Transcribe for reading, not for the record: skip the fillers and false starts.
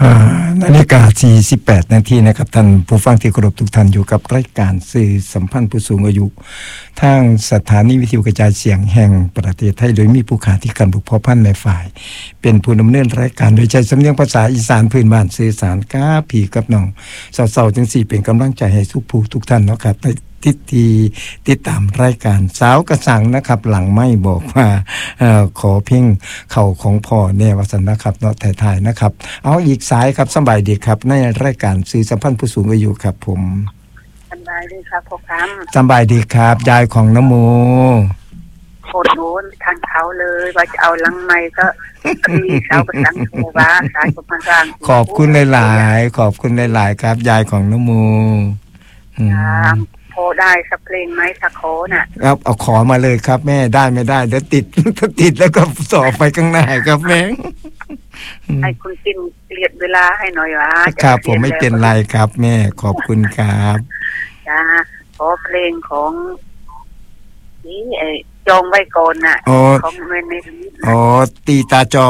นาฬิกา48นาทีนะครับท่านผู้ฟังที่เคารพทุกท่านอยู่กับรายการสื่อสัมพันธ์ผู้สูงอายุทางสถานีวิทยุกระจายเสียงแห่งประเทศไทยโดยมีผู้ขาธิการบุพเพพันธ์ในฝ่ายเป็นผู้ดำเนินรายการโดยใช้สำเนียงภาษาอีสานพื้นบ้านสื่อสารกับพี่กับน้องเศร้าๆจังสี่เป็นกำลังใจให้ทุกท่านเนาะครับติดตามรายการสาวกระสังนะครับหลังไม่บอกว่าขอเพ่งเข่าของพ่อแน่วสันนะครับเนาะถ่ายๆนะครับเอาอีกสายครับสบายดีครับในรายการสื่อสัมพันธ์ผู้สูงอายุครับผมสบายดีครับพ่อครับสบายดีครับยายของน้ำโมโคตรโน้นทางเขาเลยว่าจะเอาลังไม้ก็มีสาวกระสังโทรว่าสายกับพันร่างขอบคุณหลายๆขอบคุณหลายๆครับยายของน้ำโมโทรได้สักเพลงไหมสักโคน่ะครับเอาขอมาเลยครับแม่ได้ไม่ได้เดี๋ยวติดถ้าติดแล้วก็สอบไปข้างหน้าครับแม่ให้คุณจินเกลียดเวลาให้หน่อยวะครับผมไม่เป็นไรครับแม่ขอบคุณครับจ้าขอเพลงของนี่จองไว้ก่อนน่ะของเมนในตีตาจอ